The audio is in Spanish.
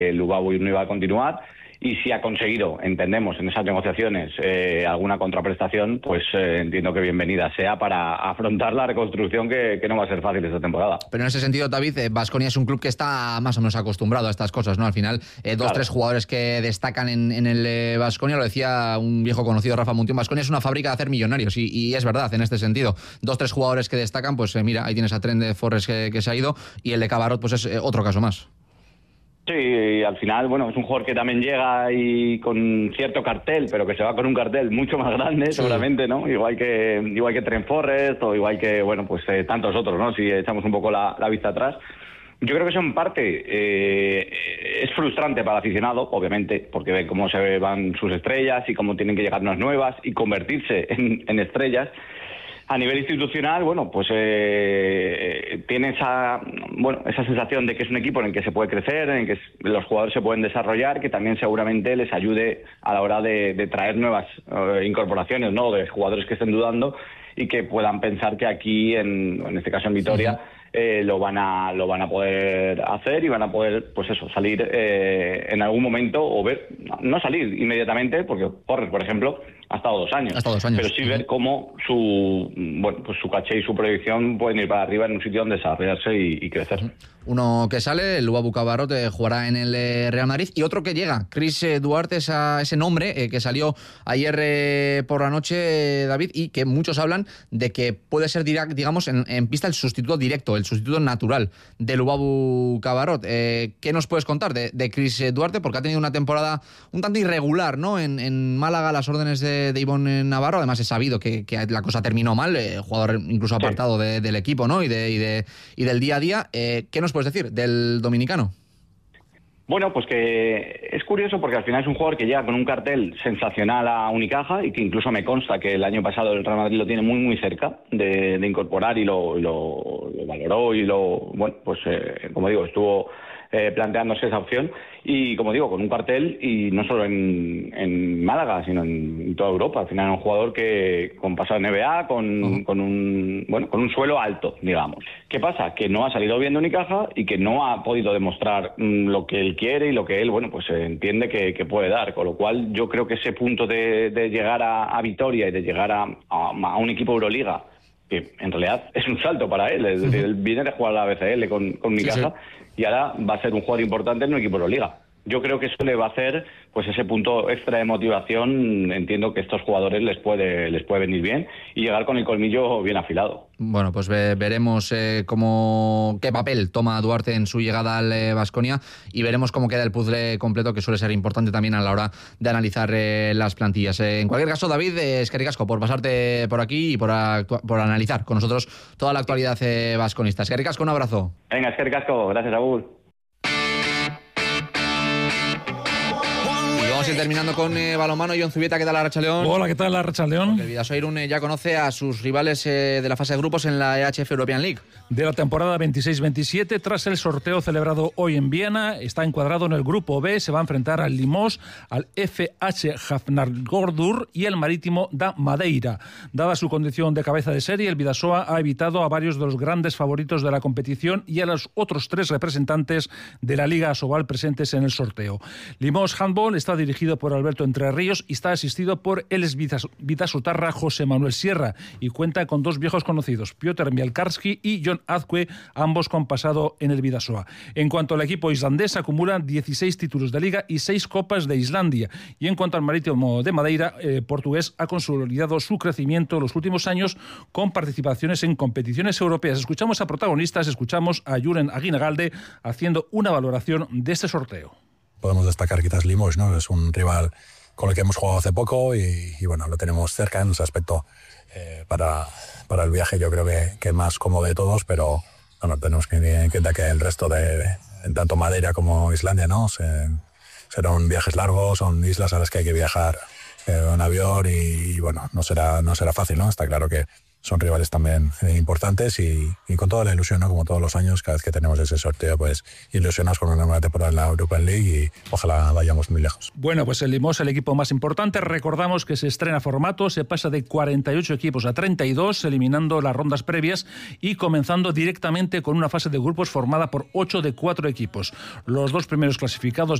el Lubabu no iba a continuar. Y si ha conseguido, entendemos, en esas negociaciones alguna contraprestación, pues entiendo que bienvenida sea para afrontar la reconstrucción que no va a ser fácil esta temporada. Pero en ese sentido, David, Baskonia es un club que está más o menos acostumbrado a estas cosas, ¿no? Al final, dos, tres jugadores que destacan en el Baskonia, lo decía un viejo conocido, Rafa Muntión, Baskonia es una fábrica de hacer millonarios, y es verdad en este sentido. Dos, tres jugadores que destacan, pues mira, ahí tienes a Trent de Forres que se ha ido, y el de Cabarrot, pues es otro caso más. Sí, al final, bueno, es un jugador que también llega y con cierto cartel, pero que se va con un cartel mucho más grande, sí, seguramente, ¿no? Igual que Trent Forrest o igual que, bueno, pues tantos otros, ¿no? Si echamos un poco la vista atrás. Yo creo que eso en parte es frustrante para el aficionado, obviamente, porque ve cómo se van sus estrellas y cómo tienen que llegar unas nuevas y convertirse en estrellas. A nivel institucional, bueno, pues tiene esa sensación de que es un equipo en el que se puede crecer, en el que los jugadores se pueden desarrollar, que también seguramente les ayude a la hora de traer nuevas incorporaciones, ¿no? De jugadores que estén dudando y que puedan pensar que aquí, en este caso en Vitoria, lo van a poder hacer y van a poder, pues eso, salir en algún momento o ver, no salir inmediatamente, porque Forrest, por ejemplo, ha estado 2 años. Pero sí ver cómo su caché y su proyección pueden ir para arriba en un sitio donde desarrollarse y crecer. Uno que sale, el Lubabu Cabarrot, jugará en el Real Madrid, y otro que llega, Chris Duarte, ese nombre que salió ayer por la noche, David, y que muchos hablan de que puede ser, digamos, en pista el sustituto directo, el sustituto natural de Lubabu Cabarrot. ¿Qué nos puedes contar de Chris Duarte? Porque ha tenido una temporada un tanto irregular, ¿no? En Málaga, a las órdenes de Ivonne Navarro. Además, es sabido que la cosa terminó mal, jugador incluso apartado del equipo, ¿no? Y del día a día. ¿Qué nos puedes decir del dominicano? Bueno, pues que es curioso porque al final es un jugador que llega con un cartel sensacional a Unicaja y que incluso me consta que el año pasado el Real Madrid lo tiene muy muy cerca de incorporar y lo valoró y como digo, estuvo planteándose esa opción y, como digo, con un cartel y no solo en Málaga, sino en toda Europa. Al final es un jugador que con pasado en NBA, con un suelo alto, digamos. ¿Qué pasa? Que no ha salido bien de Unicaja y que no ha podido demostrar lo que él quiere y lo que él, entiende que puede dar. Con lo cual yo creo que ese punto de llegar a Vitoria y de llegar a un equipo Euroliga, que en realidad es un salto para él, es decir, él viene de jugar a la BCL con Unicaja, y ahora va a ser un jugador importante en un equipo Euroliga. Yo creo que eso le va a hacer pues ese punto extra de motivación. Entiendo que a estos jugadores les puede venir bien y llegar con el colmillo bien afilado. Bueno, pues veremos qué papel toma Duarte en su llegada al Baskonia, y veremos cómo queda el puzzle completo, que suele ser importante también a la hora de analizar las plantillas. En cualquier caso, David, eskerrik asko por pasarte por aquí y por analizar con nosotros toda la actualidad vasconista. Eskerrik asko, un abrazo. Venga, eskerrik asko, gracias, Raúl. Vamos a ir terminando con balonmano. Jon Zubieta, ¿qué tal, Arratsaldeon? Hola, ¿qué tal, Arratsaldeon? Porque el Bidasoa Irún ya conoce a sus rivales de la fase de grupos en la EHF European League. De la temporada 26-27, tras el sorteo celebrado hoy en Viena, está encuadrado en el grupo B, se va a enfrentar al Limos, al FH Hafnarfjordur y el Marítimo da Madeira. Dada su condición de cabeza de serie, el Bidasoa ha evitado a varios de los grandes favoritos de la competición y a los otros 3 representantes de la Liga Asobal presentes en el sorteo. Limos Handball está dirigido por Alberto Entre Ríos y está asistido por el bidasotarra José Manuel Sierra, y cuenta con 2 viejos conocidos, Piotr Mialkarski y John Azcue, ambos con pasado en el Bidasoa. En cuanto al equipo islandés, acumula 16 títulos de liga y 6 copas de Islandia. Y en cuanto al Marítimo de Madeira, portugués ha consolidado su crecimiento en los últimos años con participaciones en competiciones europeas. Escuchamos a protagonistas, escuchamos a Julen Aguinagalde haciendo una valoración de este sorteo. Podemos destacar quizás Limos, ¿no? Es un rival con el que hemos jugado hace poco y bueno, lo tenemos cerca en ese aspecto. Para el viaje yo creo que más cómodo de todos, pero bueno, tenemos que tener en cuenta que el resto de tanto Madeira como Islandia, ¿no? Serán viajes largos, son islas a las que hay que viajar en avión y bueno, no será fácil, ¿no? Está claro que son rivales también importantes y con toda la ilusión, ¿no? Como todos los años, cada vez que tenemos ese sorteo, pues ilusionados con una nueva temporada en la Europa League y ojalá vayamos muy lejos. Bueno, pues el Limós, el equipo más importante. Recordamos que se estrena formato, se pasa de 48 equipos a 32, eliminando las rondas previas y comenzando directamente con una fase de grupos formada por 8 de 4 equipos. Los 2 primeros clasificados